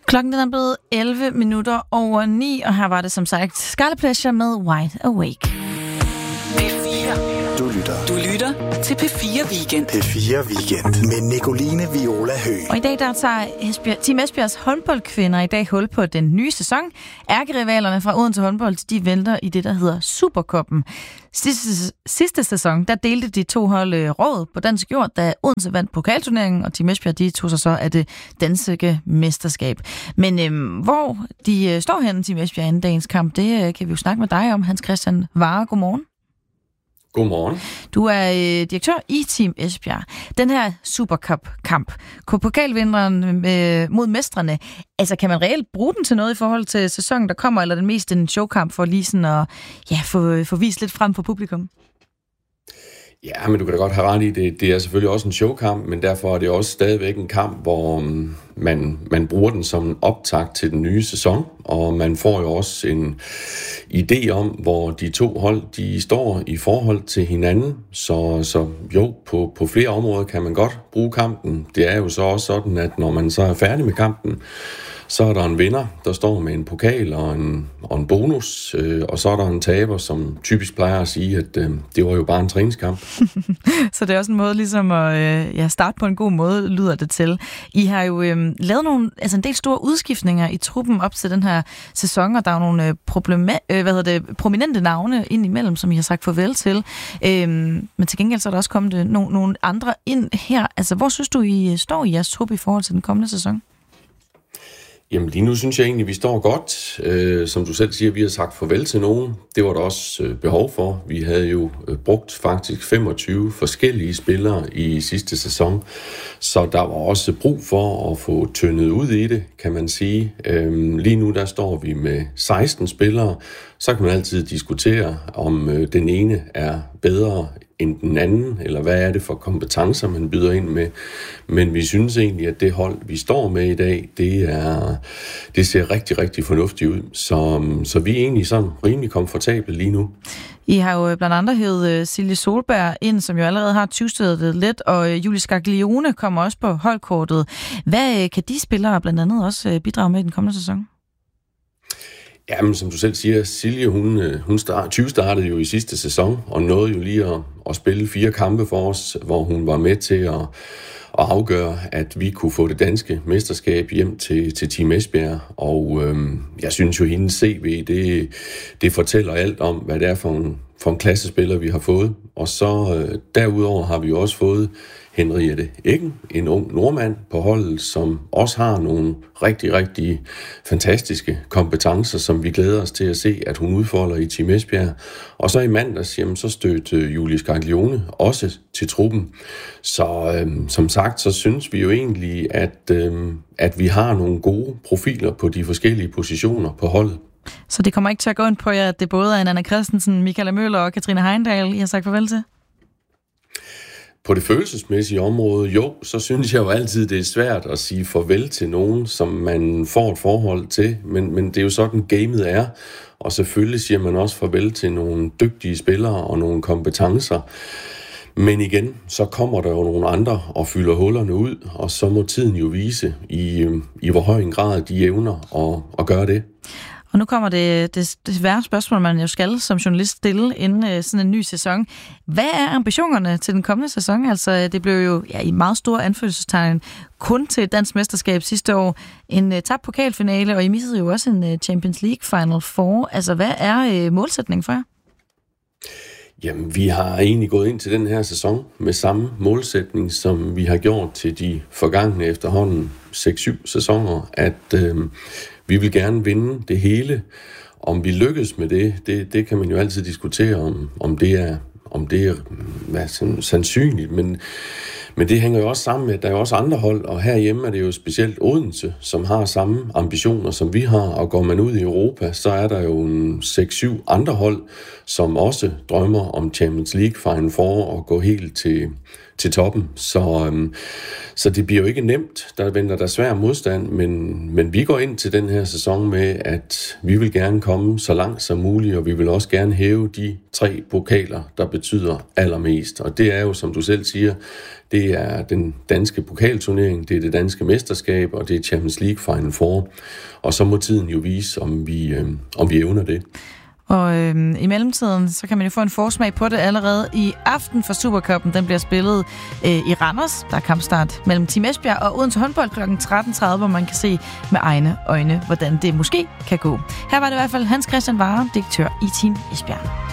Klokken er blevet 11 minutter over 9, og her var det som sagt Scarlet Pleasure med Wide Awake. P4. Du lytter til P4 Weekend. P4 Weekend med Nicoline Viola Høgh. Og i dag der tager Team Esbjergs håndboldkvinder i dag hul på den nye sæson. Ærkerivalerne fra Odense Håndbold, de venter i det, der hedder Supercuppen. Sidste sæson, der delte de to hold råd på dansk jord, da Odense vandt pokalturneringen, og Team Esbjerg, de tog sig så af det danske mesterskab. Men hvor de står henne, Team Esbjerg, inden dagens kamp, det kan vi jo snakke med dig om, Hans Christian Vare. Godmorgen. Godmorgen. Du er direktør i Team Esbjerg. Den her Supercup-kamp, pokalvinderen mod mestrene, altså kan man reelt bruge den til noget i forhold til sæsonen, der kommer, eller den mest en showkamp for lige sådan at få vist lidt frem for publikum? Ja, men du kan da godt have ret i det. Det er selvfølgelig også en showkamp, men derfor er det også stadigvæk en kamp, hvor man bruger den som en optakt til den nye sæson, og man får jo også en idé om, hvor de to hold de står i forhold til hinanden. Så jo, på flere områder kan man godt bruge kampen. Det er jo så også sådan, at når man så er færdig med kampen, så er der en vinder, der står med en pokal og en bonus, og så er der en taber, som typisk plejer at sige, at det var jo bare en træningskamp. Så det er også en måde ligesom at starte på en god måde, lyder det til. I har jo lavet en del store udskiftninger i truppen op til den her sæson, og der er nogle prominente navne ind imellem, som I har sagt farvel til. Men til gengæld så er der også kommet nogle andre ind her. Altså, hvor synes du, I står i jeres trup i forhold til den kommende sæson? Jamen lige nu synes jeg egentlig, vi står godt. Som du selv siger, vi har sagt farvel til nogen. Det var der også behov for. Vi havde jo brugt faktisk 25 forskellige spillere i sidste sæson. Så der var også brug for at få tyndet ud i det, kan man sige. Lige nu der står vi med 16 spillere. Så kan man altid diskutere, om den ene er bedre end den anden, eller hvad er det for kompetencer, man byder ind med. Men vi synes egentlig, at det hold, vi står med i dag, det ser rigtig, rigtig fornuftigt ud. Så vi er egentlig sådan rimelig komfortable lige nu. I har jo blandt andet hævet Silje Solberg ind, som jo allerede har 20-stedet lidt, og Julie Scaglione kommer også på holdkortet. Hvad kan de spillere blandt andet også bidrage med i den kommende sæson? Jamen, som du selv siger, Silje, hun startede jo i sidste sæson, og nåede jo lige at spille 4 kampe for os, hvor hun var med til at afgøre, at vi kunne få det danske mesterskab hjem til Team Esbjerg. Og jeg synes jo, hendes CV, det fortæller alt om, hvad det er for en klassespiller, vi har fået. Og så derudover har vi jo også fået Henriette Eggen, en ung nordmand på holdet, som også har nogle rigtig, rigtig fantastiske kompetencer, som vi glæder os til at se, at hun udfolder i Team Esbjerg. Og så i mandags, så stødte Julie Scaglione også til truppen. Så som sagt, så synes vi jo egentlig, at vi har nogle gode profiler på de forskellige positioner på holdet. Så det kommer ikke til at gå ind på jer, at det både er Anna Christensen, Michaela Møller og Katrine Heindal, I har sagt farvel til? På det følelsesmæssige område, jo, så synes jeg jo altid, det er svært at sige farvel til nogen, som man får et forhold til, men det er jo sådan, gamet er, og selvfølgelig siger man også farvel til nogle dygtige spillere og nogle kompetencer. Men igen, så kommer der jo nogle andre og fylder hullerne ud, og så må tiden jo vise, i hvor høj en grad de evner at gøre det. Og nu kommer det svære spørgsmål, man jo skal som journalist stille inden sådan en ny sæson. Hvad er ambitionerne til den kommende sæson? Altså, det blev jo i meget store anførselstegn kun til dansk mesterskab sidste år. En tabt pokalfinale, og I missede jo også en Champions League Final Four. Altså, hvad er målsætningen for jer? Jamen, vi har egentlig gået ind til den her sæson med samme målsætning, som vi har gjort til de forgangne efterhånden 6-7 sæsoner, at vi vil gerne vinde det hele. Om vi lykkes med det kan man jo altid diskutere, om det er sandsynligt, men det hænger jo også sammen med, at der er jo også andre hold, og herhjemme er det jo specielt Odense, som har samme ambitioner, som vi har, og går man ud i Europa, så er der jo 6-7 andre hold, som også drømmer om Champions League Final Four og gå helt til toppen. Så det bliver jo ikke nemt. Der venter der svær modstand, men vi går ind til den her sæson med, at vi vil gerne komme så langt som muligt, og vi vil også gerne hæve de 3 pokaler, der betyder allermest. Og det er jo, som du selv siger, det er den danske pokalturnering, det er det danske mesterskab, og det er Champions League Final Four. Og så må tiden jo vise, om vi evner det. Og i mellemtiden, så kan man jo få en forsmag på det allerede i aften, for Supercuppen. Den bliver spillet i Randers. Der er kampstart mellem Team Esbjerg og Odense Håndbold kl. 13.30, hvor man kan se med egne øjne, hvordan det måske kan gå. Her var det i hvert fald Hans Christian Ware, direktør i Team Esbjerg.